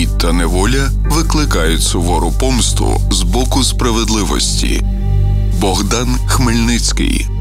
Смерть та неволя викликають сувору помсту з боку справедливості. Богдан Хмельницький.